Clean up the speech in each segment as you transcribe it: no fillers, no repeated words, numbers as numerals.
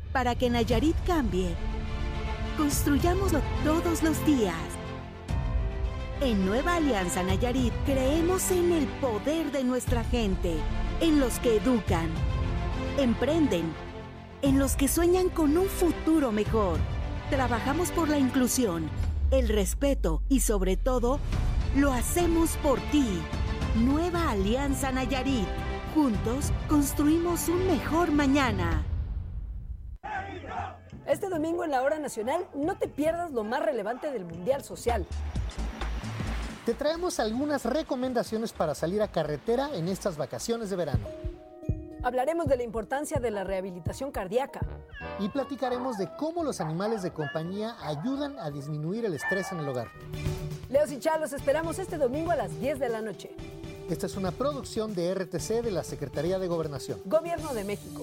Para que Nayarit cambie, construyámoslo todos los días. En Nueva Alianza Nayarit creemos en el poder de nuestra gente, en los que educan, emprenden, en los que sueñan con un futuro mejor. Trabajamos por la inclusión, el respeto y sobre todo, lo hacemos por ti. Nueva Alianza Nayarit. Juntos construimos un mejor mañana. Este domingo en la Hora Nacional no te pierdas lo más relevante del Mundial Social. Te traemos algunas recomendaciones para salir a carretera en estas vacaciones de verano. Hablaremos de la importancia de la rehabilitación cardíaca. Y platicaremos de cómo los animales de compañía ayudan a disminuir el estrés en el hogar. Leos y Chá, los esperamos este domingo a las 10 de la noche. Esta es una producción de RTC de la Secretaría de Gobernación. Gobierno de México.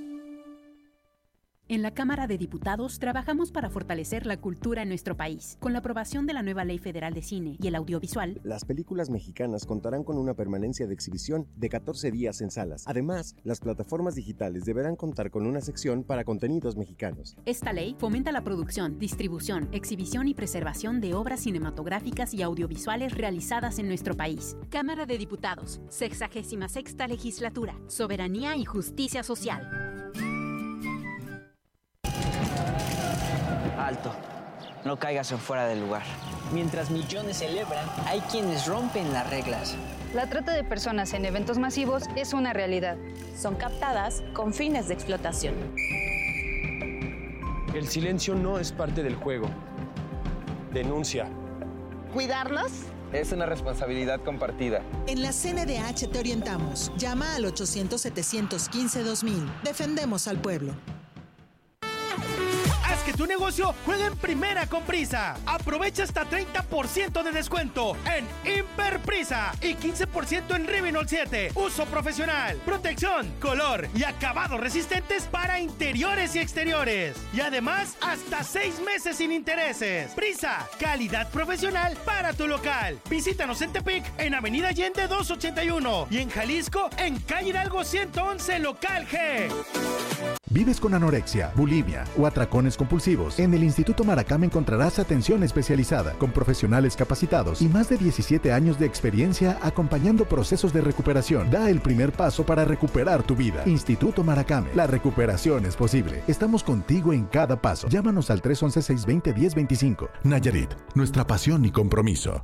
En la Cámara de Diputados trabajamos para fortalecer la cultura en nuestro país. Con la aprobación de la nueva Ley Federal de Cine y el Audiovisual, las películas mexicanas contarán con una permanencia de exhibición de 14 días en salas. Además, las plataformas digitales deberán contar con una sección para contenidos mexicanos. Esta ley fomenta la producción, distribución, exhibición y preservación de obras cinematográficas y audiovisuales realizadas en nuestro país. Cámara de Diputados, 66ª Legislatura, Soberanía y Justicia Social. Alto, no caigas en fuera del lugar. Mientras millones celebran, hay quienes rompen las reglas. La trata de personas en eventos masivos es una realidad. Son captadas con fines de explotación. El silencio no es parte del juego. Denuncia. ¿Cuidarlos? Es una responsabilidad compartida. En la CNDH te orientamos. Llama al 800-715-2000. Defendemos al pueblo. Haz que tu negocio juegue en primera con Prisa. Aprovecha hasta 30% de descuento en Hiperprisa y 15% en Rivinol 7. Uso profesional, protección, color y acabados resistentes para interiores y exteriores. Y además, hasta 6 meses sin intereses. Prisa, calidad profesional para tu local. Visítanos en Tepic, en Avenida Allende 281 y en Jalisco, en Calle Hidalgo 111, Local G. ¿Vives con anorexia, bulimia o atracones compulsivos? En el Instituto Maracame encontrarás atención especializada, con profesionales capacitados y más de 17 años de experiencia acompañando procesos de recuperación. Da el primer paso para recuperar tu vida. Instituto Maracame, la recuperación es posible. Estamos contigo en cada paso. Llámanos al 311-620-1025. Nayarit, nuestra pasión y compromiso.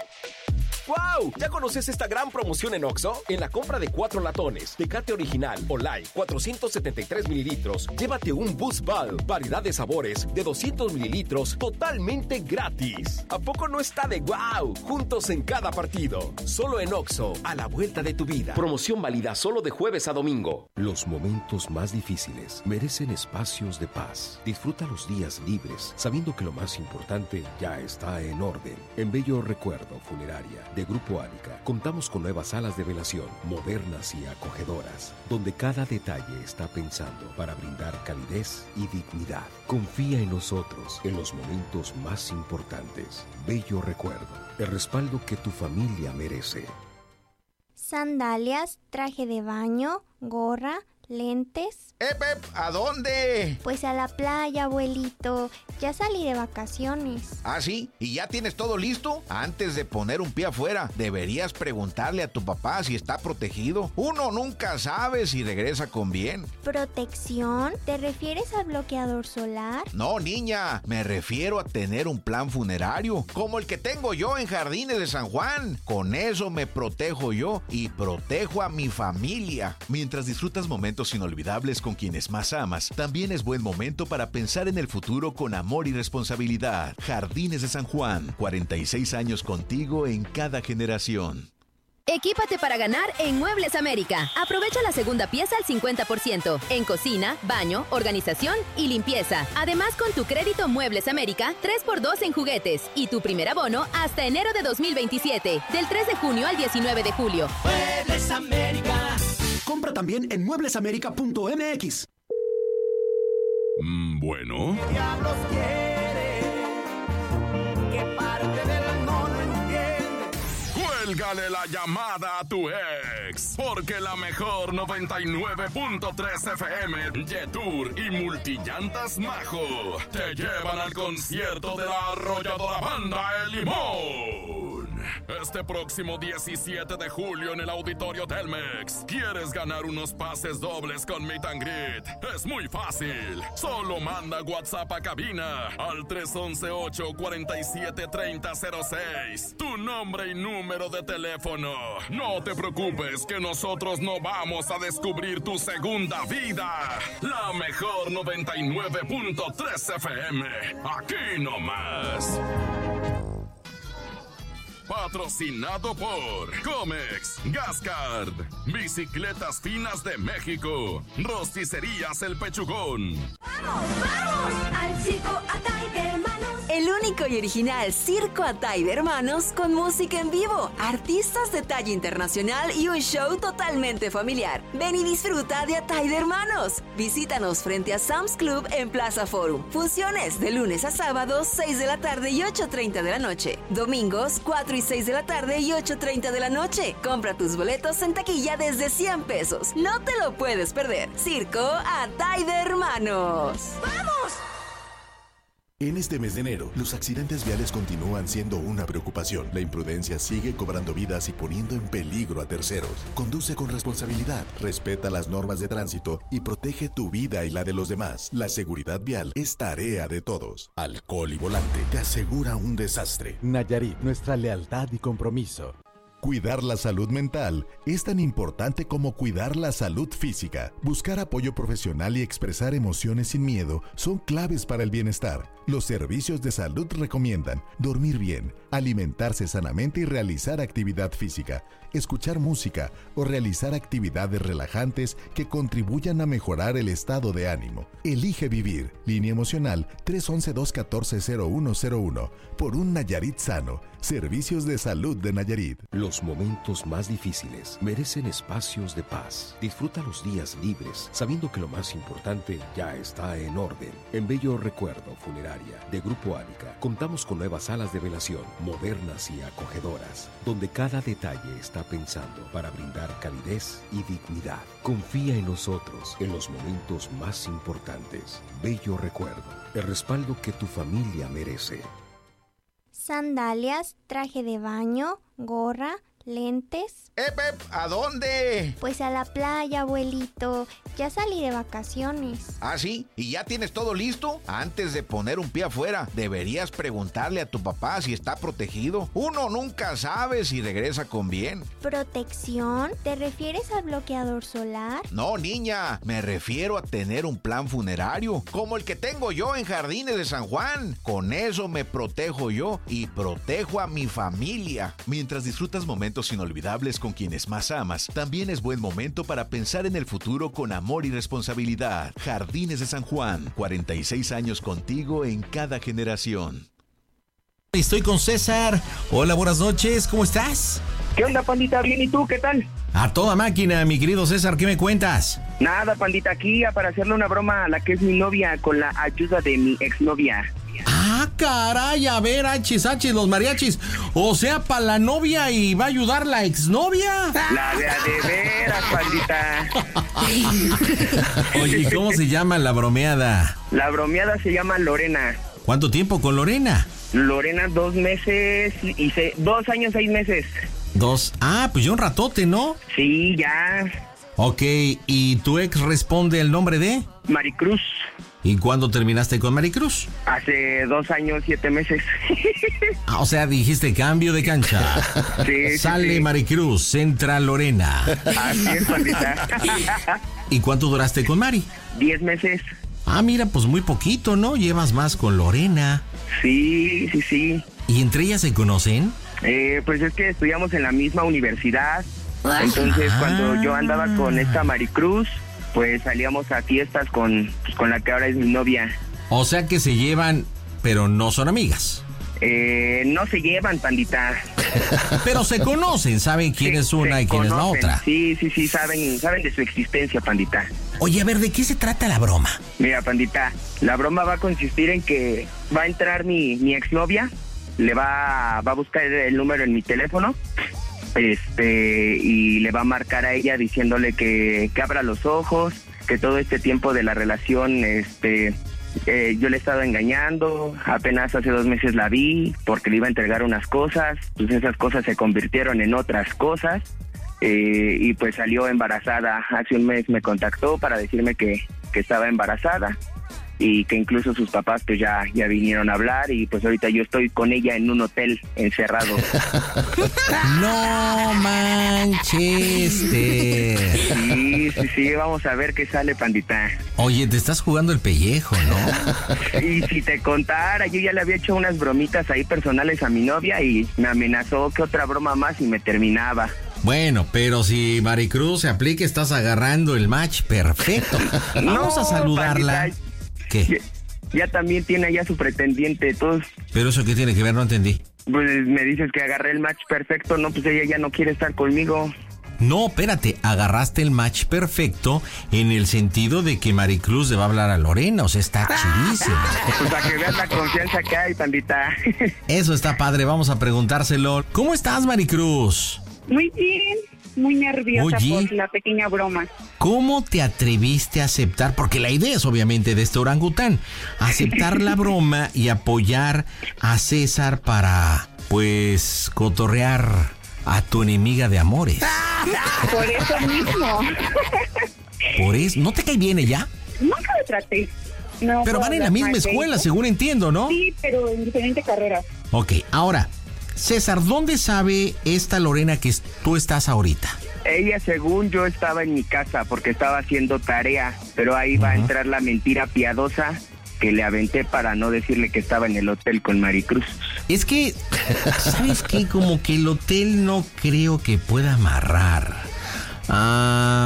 ¡Wow! ¿Ya conoces esta gran promoción en Oxxo? En la compra de 4 latones, Tecate Original o Light, 473 mililitros, llévate un Boost Ball, variedad de sabores, de 200 mililitros, totalmente gratis. ¿A poco no está de wow? Juntos en cada partido. Solo en Oxxo, a la vuelta de tu vida. Promoción válida solo de jueves a domingo. Los momentos más difíciles merecen espacios de paz. Disfruta los días libres, sabiendo que lo más importante ya está en orden. En Bello Recuerdo Funeraria de Grupo Ánica, contamos con nuevas salas de velación, modernas y acogedoras, donde cada detalle está pensando para brindar calidez y dignidad. Confía en nosotros en los momentos más importantes. Bello Recuerdo, el respaldo que tu familia merece. Sandalias, traje de baño, gorra, lentes. ¡Ep! ¿A dónde? Pues a la playa, abuelito. Ya salí de vacaciones. ¿Ah, sí? ¿Y ya tienes todo listo? Antes de poner un pie afuera, deberías preguntarle a tu papá si está protegido. Uno nunca sabe si regresa con bien. ¿Protección? ¿Te refieres al bloqueador solar? No, niña. Me refiero a tener un plan funerario, como el que tengo yo en Jardines de San Juan. Con eso me protejo yo y protejo a mi familia. Mientras disfrutas momentos inolvidables con quienes más amas, también es buen momento para pensar en el futuro con amor y responsabilidad. Jardines de San Juan, 46 años contigo en cada generación. Equípate para ganar en Muebles América. Aprovecha la segunda pieza al 50% en cocina, baño, organización y limpieza. Además, con tu crédito Muebles América, 3x2 en juguetes y tu primer abono hasta enero de 2027, del 3 de junio al 19 de julio. Muebles América. Compra también en mueblesamerica.mx. Bueno. Diablos quiere que parte del no lo entiende. Cuélgale la llamada a tu ex, porque la mejor 99.3 FM, Yetur y Multillantas Majo te llevan al concierto de la arrolladora banda El Limón. Este próximo 17 de julio en el Auditorio Telmex. ¿Quieres ganar unos pases dobles con Meet and Greet? Es muy fácil. Solo manda WhatsApp a cabina al 311-847-3006. Tu nombre y número de teléfono. No te preocupes que nosotros no vamos a descubrir tu segunda vida. La mejor 99.3 FM. Aquí nomás. Patrocinado por Comex, Gascard, Bicicletas Finas de México, Rosticerías El Pechugón. ¡Vamos al Circo Atay de Hermanos! El único y original Circo Atay de Hermanos con música en vivo, artistas de talla internacional y un show totalmente familiar. Ven y disfruta de Atay de Hermanos. Visítanos frente a Sam's Club en Plaza Forum. Funciones de lunes a sábados, 6 de la tarde y 8:30 de la noche. Domingos, 4 y 6 de la tarde y 8:30 de la noche. Compra tus boletos en taquilla desde 100 pesos. No te lo puedes perder. Circo Atay de Hermanos. ¡Vamos! En este mes de enero, los accidentes viales continúan siendo una preocupación. La imprudencia sigue cobrando vidas y poniendo en peligro a terceros. Conduce con responsabilidad, respeta las normas de tránsito y protege tu vida y la de los demás. La seguridad vial es tarea de todos. Alcohol y volante te asegura un desastre. Nayarit, nuestra lealtad y compromiso. Cuidar la salud mental es tan importante como cuidar la salud física. Buscar apoyo profesional y expresar emociones sin miedo son claves para el bienestar. Los servicios de salud recomiendan dormir bien, alimentarse sanamente y realizar actividad física, escuchar música o realizar actividades relajantes que contribuyan a mejorar el estado de ánimo. Elige vivir. Línea emocional 311-214-0101. Por un Nayarit sano. Servicios de Salud de Nayarit. Los momentos más difíciles merecen espacios de paz. Disfruta los días libres, sabiendo que lo más importante ya está en orden. En Bello Recuerdo Funeraria de Grupo Ánica, contamos con nuevas salas de velación, modernas y acogedoras, donde cada detalle está pensando para brindar calidez y dignidad. Confía en nosotros en los momentos más importantes. Bello Recuerdo, el respaldo que tu familia merece. Sandalias, traje de baño, gorra, lentes. ¡Ep! ¿A dónde? Pues a la playa, abuelito. Ya salí de vacaciones. ¿Ah, sí? ¿Y ya tienes todo listo? Antes de poner un pie afuera, deberías preguntarle a tu papá si está protegido. Uno nunca sabe si regresa con bien. ¿Protección? ¿Te refieres al bloqueador solar? No, niña. Me refiero a tener un plan funerario, como el que tengo yo en Jardines de San Juan. Con eso me protejo yo y protejo a mi familia. Mientras disfrutas momentos inolvidables con quienes más amas, también es buen momento para pensar en el futuro con amor y responsabilidad. Jardines de San Juan, 46 años contigo en cada generación. Estoy con César. Hola, buenas noches, ¿cómo estás? ¿Qué onda, pandita? Bien, ¿y tú? ¿Qué tal? A toda máquina, mi querido César, ¿qué me cuentas? Nada, pandita, aquí para hacerle una broma a la que es mi novia con la ayuda de mi exnovia. Ah, caray, a ver, los mariachis. O sea, para la novia y va a ayudar la exnovia. La de veras, pandita. Oye, ¿cómo se llama la bromeada? La bromeada se llama Lorena. ¿Cuánto tiempo con Lorena? Lorena, 2 meses y 2 años, 6 meses. Pues ya un ratote, ¿no? Sí, ya. Ok, ¿y tu ex responde el nombre de? Maricruz. ¿Y cuándo terminaste con Maricruz? Hace 2 años, 7 meses. O sea, dijiste cambio de cancha. Sí, Sale sí. Maricruz, entra Lorena. Así es, pandita. ¿Y cuánto duraste con Mari? 10 meses. Mira, pues muy poquito, ¿no? Llevas más con Lorena. Sí. ¿Y entre ellas se conocen? Pues es que estudiamos en la misma universidad. Entonces, cuando yo andaba con esta Maricruz, pues salíamos a fiestas con la que ahora es mi novia. O sea que se llevan, pero no son amigas. No se llevan, pandita. Pero se conocen, saben quién es una y quién es la otra. Sí, saben de su existencia, pandita. Oye, a ver, ¿de qué se trata la broma? Mira, pandita, la broma va a consistir en que va a entrar mi exnovia, le va a buscar el número en mi teléfono y le va a marcar a ella diciéndole que abra los ojos, que todo este tiempo de la relación, yo le he estado engañando, apenas hace 2 meses la vi porque le iba a entregar unas cosas, pues esas cosas se convirtieron en otras cosas, y pues salió embarazada. Hace un mes me contactó para decirme que estaba embarazada y que incluso sus papás pues ya vinieron a hablar, y pues ahorita yo estoy con ella en un hotel encerrado. No manches. Sí, vamos a ver qué sale, pandita. Oye, te estás jugando el pellejo, ¿no? Y si te contara, yo ya le había hecho unas bromitas ahí personales a mi novia y me amenazó que otra broma más y me terminaba. Bueno, pero si Maricruz se aplica, estás agarrando el match perfecto. Vamos a saludarla. Pandita, ¿qué? Ya también tiene allá su pretendiente, todos. ¿Pero eso qué tiene que ver? No entendí. Pues me dices que agarré el match perfecto, no, pues ella ya no quiere estar conmigo. No, espérate, agarraste el match perfecto en el sentido de que Maricruz le va a hablar a Lorena, o sea, está chidísimo. Pues para que veas la confianza que hay, pandita. Eso está padre, vamos a preguntárselo. ¿Cómo estás, Maricruz? Muy bien, muy nerviosa. Oye, por la pequeña broma. ¿Cómo te atreviste a aceptar? Porque la idea es obviamente de este orangután, aceptar la broma y apoyar a César para, pues, cotorrear a tu enemiga de amores. Por eso mismo. Por eso, ¿no te cae bien ella? Nunca lo traté. No, pero van en la misma escuela, según entiendo, ¿no? Sí, pero en diferente carrera. Ok, ahora, César, ¿dónde sabe esta Lorena que tú estás ahorita? Ella, según yo, estaba en mi casa porque estaba haciendo tarea, pero ahí va a entrar la mentira piadosa que le aventé para no decirle que estaba en el hotel con Maricruz. Es que, ¿sabes qué? Como que el hotel no creo que pueda amarrar. A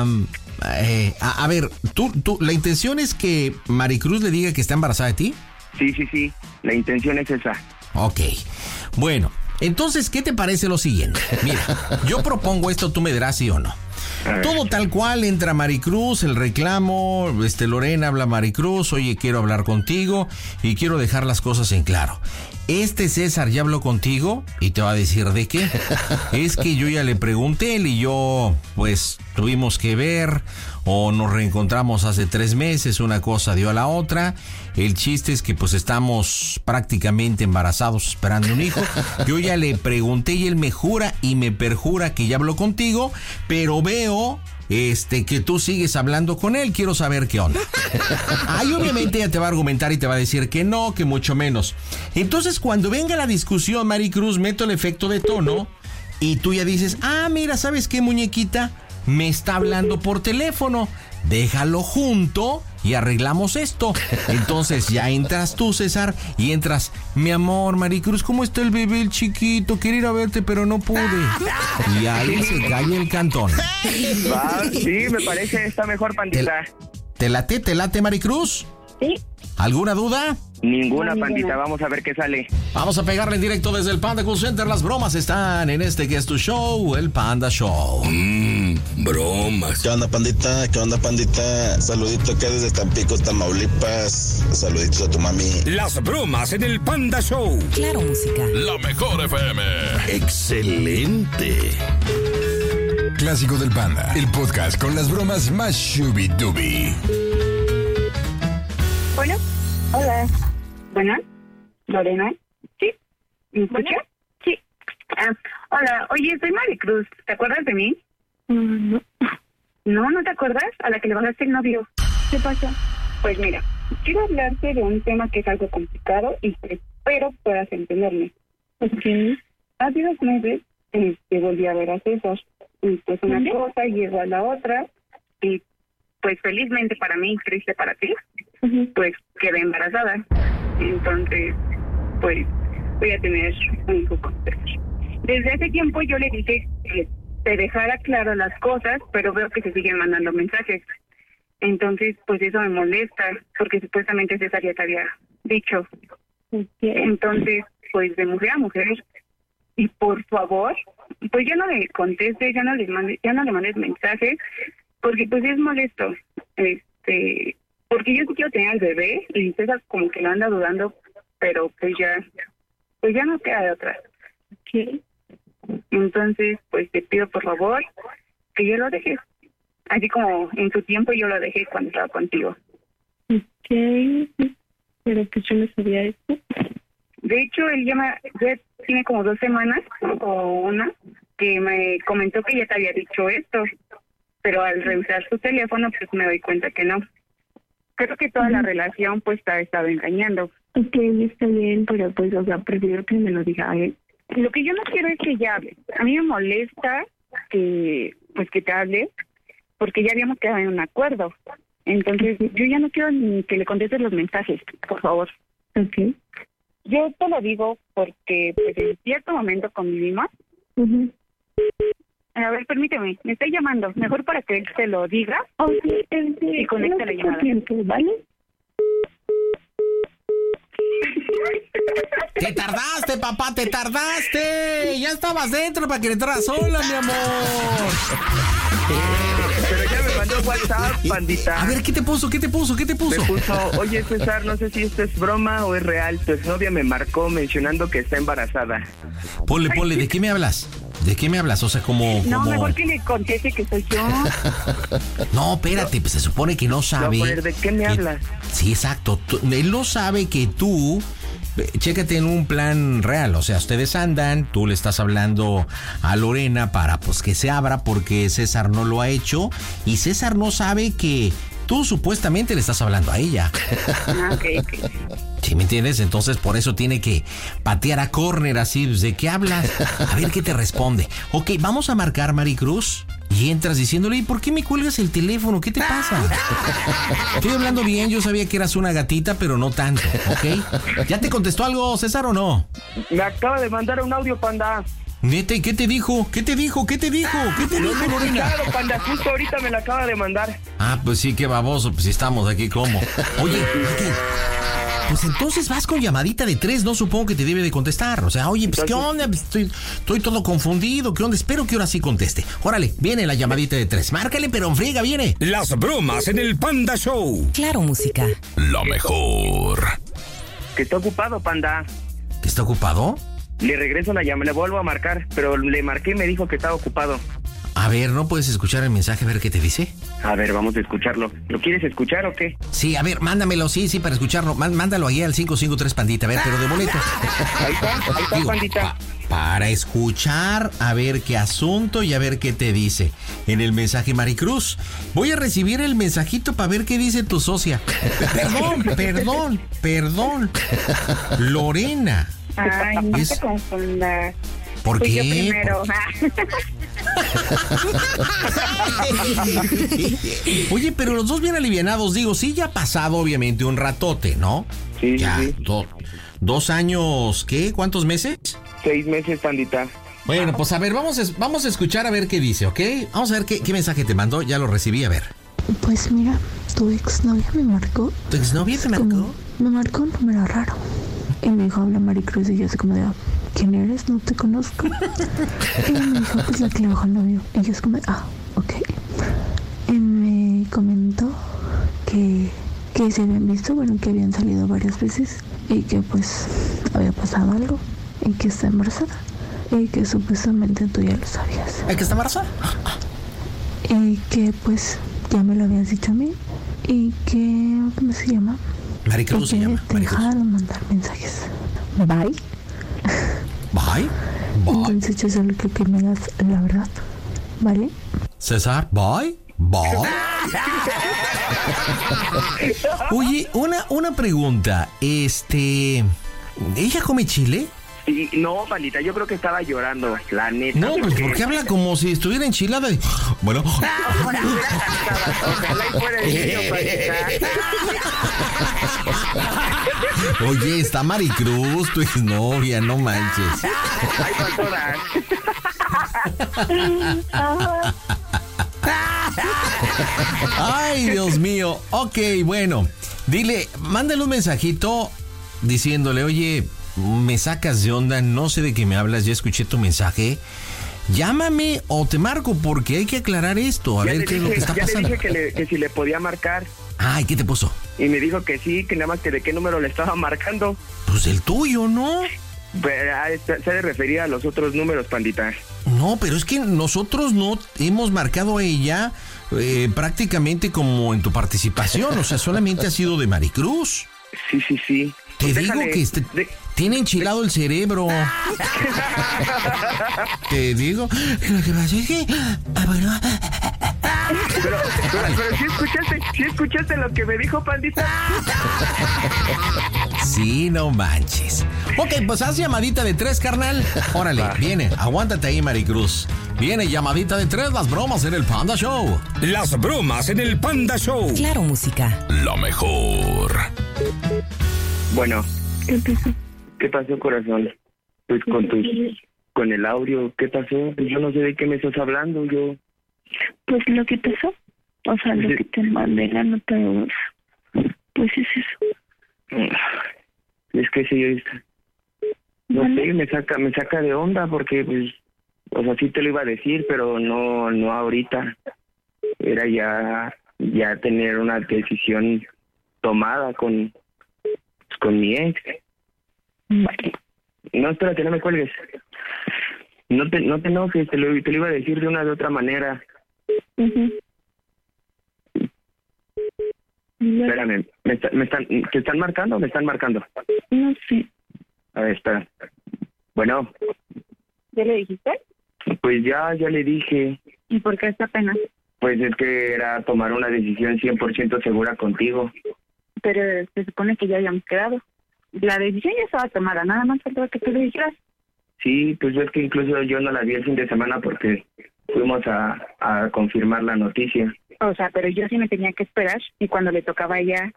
ver, ¿tú, la intención es que Maricruz le diga que está embarazada de ti? Sí, la intención es esa. Ok, bueno, entonces, ¿qué te parece lo siguiente? Mira, yo propongo esto, tú me dirás sí o no. Todo tal cual, entra Maricruz, el reclamo, Lorena habla a Maricruz, oye, quiero hablar contigo y quiero dejar las cosas en claro. César ya habló contigo y te va a decir de qué. Es que yo ya le pregunté, él y yo, pues, tuvimos que ver o nos reencontramos hace 3 meses, una cosa dio a la otra. El chiste es que pues estamos prácticamente embarazados esperando un hijo. Yo ya le pregunté y él me jura y me perjura que ya habló contigo, pero veo que tú sigues hablando con él, quiero saber qué onda. Ahí obviamente ella te va a argumentar y te va a decir que no, que mucho menos. Entonces cuando venga la discusión, Maricruz, meto el efecto de tono y tú ya dices, mira, ¿sabes qué, muñequita? Me está hablando por teléfono, déjalo junto y arreglamos esto. Entonces ya entras tú, César, y entras, mi amor, Maricruz, ¿cómo está el bebé, el chiquito? Quiero ir a verte, pero no pude. Y ahí se cae el cantón. Sí, me parece, está mejor, pandita. ¿Te late, Maricruz? Sí. ¿Alguna duda? Ninguna, pandita, vamos a ver qué sale. Vamos a pegarle en directo desde el Panda Cool Center. Las bromas están en que es tu show, el Panda Show. Bromas. ¿Qué onda, pandita? Saludito acá desde Tampico, Tamaulipas. Saluditos a tu mami. Las bromas en el Panda Show. Claro, música. La mejor FM. Excelente. Clásico del Panda, el podcast con las bromas más shubidubi. Bueno, hola. Bueno, Lorena. ¿Sí? ¿Me escucha? Sí. Hola, oye, soy Maricruz. ¿Te acuerdas de mí? No. ¿No te acuerdas? A la que le bajaste el novio. ¿Qué pasa? Pues mira, quiero hablarte de un tema que es algo complicado y que espero puedas entenderme. Okay. Hace 2 meses volví a ver a César. Y pues una cosa llegó a la otra y pues felizmente para mí, triste para ti, pues quedé embarazada. Entonces, pues voy a tener un hijo con César. Desde hace tiempo yo le dije que te dejara claro las cosas, pero veo que se siguen mandando mensajes. Entonces, pues eso me molesta, porque supuestamente César ya te había dicho. Entonces, pues de mujer a mujer, y por favor, pues ya no le contestes, ya no le mandes mensajes, porque pues es molesto. Porque yo sí quiero tener al bebé y César como que lo anda dudando, pero pues ya no queda de otra. ¿Qué? Entonces, pues te pido por favor que yo lo dejes. Así como en su tiempo yo lo dejé cuando estaba contigo. Ok, pero pues yo no sabía esto. De hecho, él ya tiene como 2 semanas o una que me comentó que ya te había dicho esto, pero al revisar su teléfono pues me doy cuenta que no. Creo que toda la relación pues te ha estado engañando. Ok, está bien, pero pues, o sea, prefiero que me lo diga él. Lo que yo no quiero es que ya hables. A mí me molesta que te hable, porque ya habíamos quedado en un acuerdo. Entonces, yo ya no quiero ni que le contestes los mensajes, por favor. Ok. Yo te lo digo porque pues, en cierto momento convivimos. A ver, permíteme, me está llamando. Mejor para que él te lo diga y conecte la llamada. ¿Vale? ¡Te tardaste, papá! ¡Te tardaste! Ya estabas dentro para que entraras sola, mi amor. Pero ya me mandó WhatsApp, pandita. A ver, ¿qué te puso? Me puso, oye César, no sé si esto es broma o es real. Tu exnovia me marcó mencionando que está embarazada. Ponle, ¿de qué me hablas? ¿De qué me hablas? O sea, como... No, mejor que le conteste que soy yo. No, espérate, pues se supone que no sabe... No, ¿de qué me hablas? Sí, exacto. Él no sabe que tú... Chécate en un plan real, o sea, ustedes andan, tú le estás hablando a Lorena para pues que se abra porque César no lo ha hecho y César no sabe que tú supuestamente le estás hablando a ella. Okay. ¿Sí me entiendes? Entonces por eso tiene que patear a córner así, ¿de qué hablas? A ver qué te responde. Ok, vamos a marcar Maricruz. Y entras diciéndole, ¿y por qué me cuelgas el teléfono? ¿Qué te pasa? Estoy hablando bien, yo sabía que eras una gatita, pero no tanto, ¿ok? ¿Ya te contestó algo, César, o no? Me acaba de mandar un audio, panda. Neta, ¿y qué te dijo? ¿Qué te dijo, Lorena? Claro, panda, justo ahorita me la acaba de mandar. Ah, pues sí, qué baboso, pues si estamos aquí, ¿cómo? Oye, pues entonces vas con llamadita de 3, no supongo que te debe de contestar. O sea, oye, pues ¿qué onda? Estoy todo confundido, ¿qué onda? Espero que ahora sí conteste. Órale, viene la llamadita de 3. Márcale, pero en friega, viene. Las bromas en el Panda Show. Claro, música. La mejor. Que está ocupado, panda. ¿Que está ocupado? Le regreso la llamada, le vuelvo a marcar, pero le marqué y me dijo que estaba ocupado. A ver, ¿no puedes escuchar el mensaje a ver qué te dice? A ver, vamos a escucharlo. ¿Lo quieres escuchar o qué? Sí, a ver, mándamelo, sí, para escucharlo. Mándalo ahí al 553 Pandita, a ver, pero de boleto. Ahí está, Pandita. Para escuchar, a ver qué asunto y a ver qué te dice. En el mensaje Maricruz, voy a recibir el mensajito para ver qué dice tu socia. Perdón. Lorena. Ay, no te confundas. ¿Por qué? Yo primero. Oye, pero los dos bien alivianados, digo, sí, ya ha pasado obviamente un ratote, ¿no? Sí, ya, sí. 2 años, ¿qué? ¿Cuántos meses? 6 meses, pandita. Bueno, pues a ver, vamos a escuchar a ver qué dice, ¿ok? Vamos a ver qué mensaje te mandó, ya lo recibí, a ver. Pues mira, tu exnovia me marcó. ¿Tu exnovia te marcó? Me marcó un número raro. Y me dijo, habla Maricruz, y yo así como de, ¿quién eres? No te conozco. Y me dijo, pues la que le bajó el novio. Y yo así como de, ok. Y me comentó que se habían visto, bueno, que habían salido varias veces y que pues había pasado algo y que está embarazada y que supuestamente tú ya lo sabías. ¿El que está embarazada? Y que pues ya me lo habías dicho a mí y que, ¿cómo se llama? Maricruz se llama. Te dejaba de mandar mensajes. Bye. Entonces yo solo creo que me das la verdad, ¿vale? César, bye. Oye, una pregunta. ¿Ella come chile? Sí, no, pandita, yo creo que estaba llorando, la neta. No, pues porque habla como si estuviera enchilada. Bueno. Ojalá y fuera el niño, pandita. Oye, está Maricruz, tu exnovia, no manches. Ay, para Ay, Dios mío. Ok, bueno. Dile, mándale un mensajito diciéndole, oye, me sacas de onda, no sé de qué me hablas, ya escuché tu mensaje. Llámame o te marco porque hay que aclarar esto, a ver qué es lo que está pasando. Ya le dije que si le podía marcar. Ay, ¿qué te puso? Y me dijo que sí, que nada más que de qué número le estaba marcando. Pues el tuyo, ¿no? Se ha de referir a los otros números, pandita. No, pero es que nosotros no hemos marcado a ella prácticamente como en tu participación. O sea, solamente ha sido de Maricruz. Sí. Te digo que tiene enchilado el cerebro. Te digo. Lo que pasa es que... bueno... Pero ¿sí escuchaste lo que me dijo, pandita? Sí, no manches. Ok, pues haz llamadita de 3, carnal. Órale, viene, aguántate ahí, Maricruz. Viene llamadita de 3, las bromas en el Panda Show. Las bromas en el Panda Show. Claro, música. Lo mejor. Bueno. ¿Qué pasó, corazón? Pues con el audio, ¿qué pasó? Yo no sé de qué me estás hablando, yo... Pues lo que pasó, o sea, lo que te mandé la nota de voz, pues es eso. Es que sí, no sé, me saca de onda porque, pues, o sea, sí te lo iba a decir, pero no ahorita. Era ya tener una decisión tomada con mi ex. Vale. No, espérate, no me cuelgues. No te enojes, te lo iba a decir de una de otra manera. Espérame, ¿te están marcando o me están marcando? No sé. A ver, espera. Bueno. ¿Ya le dijiste? Pues ya le dije. ¿Y por qué esta pena? Pues es que era tomar una decisión 100% segura contigo. Pero se supone que ya habíamos quedado. La decisión ya estaba tomada, nada más faltaba que tú le dijeras. Sí, pues es que incluso yo no la vi el fin de semana porque fuimos a confirmar la noticia. O sea, pero yo sí me tenía que esperar y cuando le tocaba a ella,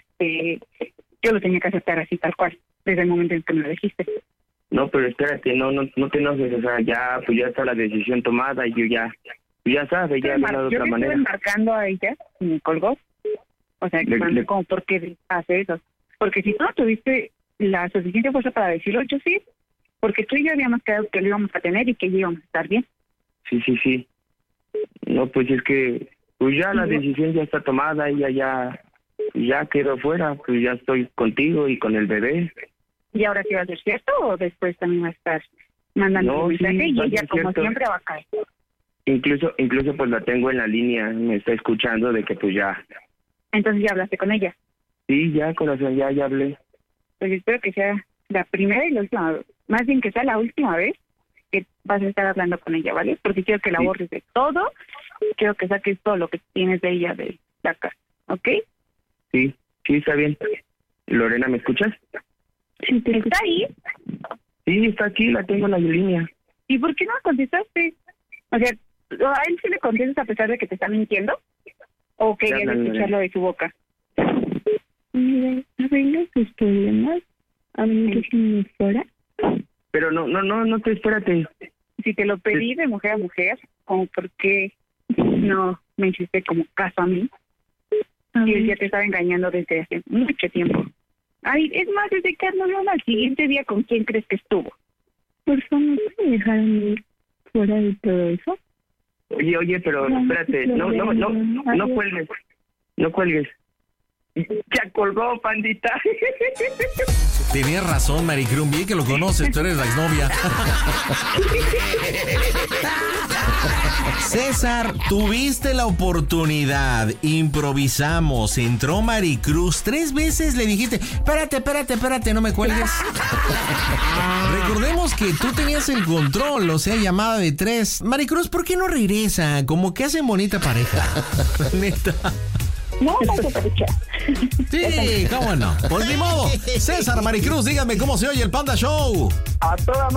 yo lo tenía que aceptar así tal cual, desde el momento en que me lo dijiste. No, pero espérate, no te enojes, o sea, ya está la decisión tomada y yo ya sabes, ya de otra manera. Yo estuve marcando a ella y me colgó. O sea, como ¿por qué hace eso? Porque si tú no tuviste la suficiente fuerza para decirlo, yo sí. Porque tú y yo habíamos quedado que lo íbamos a tener y que íbamos a estar bien. Sí. No, pues es que pues ya la decisión ya está tomada, ella ya quedó fuera, pues ya estoy contigo y con el bebé. ¿Y ahora sí va a ser cierto o después también va a estar mandando un mensaje y ella como siempre va a caer? Incluso pues la tengo en la línea, me está escuchando de que pues ya. Entonces ya hablaste con ella. Sí, ya, corazón, ya hablé. Pues espero que sea la primera y la última, más bien que sea la última vez que vas a estar hablando con ella, ¿vale? Porque quiero que la borres de todo, quiero que saques todo lo que tienes de ella de la casa, ¿ok? Sí, está bien. Lorena, ¿me escuchas? Sí, ¿está ahí? Sí, está aquí, la tengo en la línea. ¿Y por qué no contestaste? O sea, ¿a él sí le contestas a pesar de que te está mintiendo? ¿O querías escucharlo de su boca? Mira, arregla tus problemas, a mí que me fuera. Pero no te espérate. Si te lo pedí de mujer a mujer, como por qué no me hiciste como caso a mí. Y él ya te estaba engañando desde hace mucho tiempo. Ay, es más, desde que no al siguiente día, ¿con quién crees que estuvo? Por favor, ¿no me dejaron ir fuera de todo eso? Oye, pero espérate, no cuelgues. No cuelgues. Ya colgó, pandita. Tenías razón, Maricruz, bien que lo conoces, tú eres la exnovia. César, tuviste la oportunidad, improvisamos, entró Maricruz, 3 veces le dijiste, espérate, no me cuelgues. Recordemos que tú tenías el control, o sea, llamada de 3. Maricruz, ¿por qué no regresa? Como que hacen bonita pareja. Neta. No se escucha. Sí, cómo no. Pues ni modo. César, Maricruz, dígame cómo se oye el Panda Show. A toda